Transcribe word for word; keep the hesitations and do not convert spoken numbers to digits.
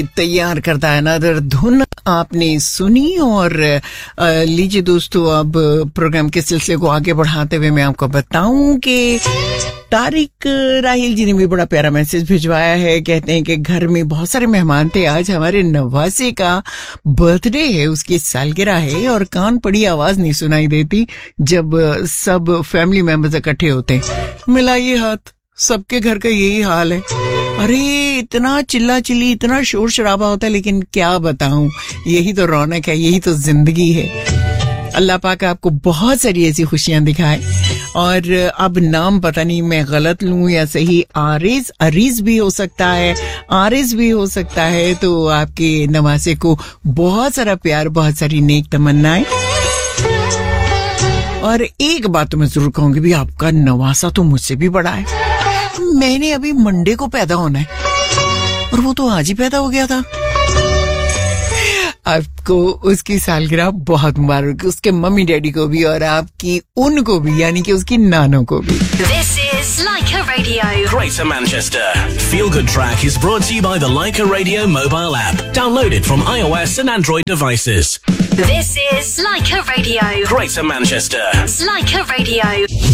तैयार करता है अनदर धुन आपने सुनी। और लीजिए दोस्तों, अब प्रोग्राम के सिलसिले को आगे बढ़ाते हुए मैं आपको बताऊं कि तारिक राहिल जी ने भी बड़ा प्यारा मैसेज भिजवाया है। कहते हैं कि घर में बहुत सारे मेहमान थे, आज हमारे नवासे का बर्थडे है, उसकी सालगिरह है और कान पड़ी आवाज नहीं सुनाई देती जब सब फैमिली मेंबर्स इकट्ठे होते हैं। मिलाइए हाथ, सबके घर का यही हाल है। अरे इतना चिल्ला चिल्ली, इतना शोर शराबा होता है, लेकिन क्या बताऊं, यही तो रौनक है, यही तो जिंदगी है। अल्लाह पाक आपको बहुत सारी ऐसी खुशियां दिखाए। और अब नाम पता नहीं मैं गलत लूं या सही, आरिज अरीज भी हो सकता है, आरिज भी हो सकता है। तो आपके नवासे को बहुत सारा प्यार, बहुत सारी नेक तमन्नाएं। और एक बात तो मैं जरूर कहूंगी भी, आपका नवासा तो मुझसे भी बड़ा है। मैंने अभी मंडे को पैदा होना है और वो तो आज ही पैदा हो गया था। आपको उसकी सालगिरह बहुत मुबारक, उसके मम्मी डैडी को भी और आपकी उनको भी, यानी कि उसकी नानों को भी। This is Leica Radio. Greater Manchester. Feel Good Track is brought to you by the Leica Radio mobile app. Download it from iOS and Android devices. This is Leica Radio. Greater Manchester. Leica Radio.